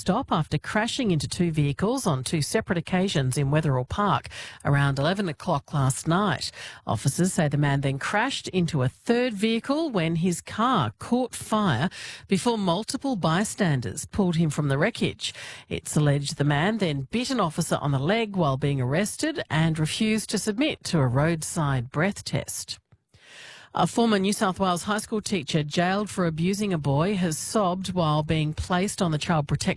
stop after crashing into two vehicles on two separate occasions in Wetherill Park around 11 o'clock last night. Officers say the man then crashed into a third vehicle when his car caught fire before multiple bystanders pulled him from the wreckage. It's alleged the man then bit an officer on the leg while being arrested and refused to submit to a roadside breath test. A former New South Wales high school teacher jailed for abusing a boy has sobbed while being placed on the Child Protection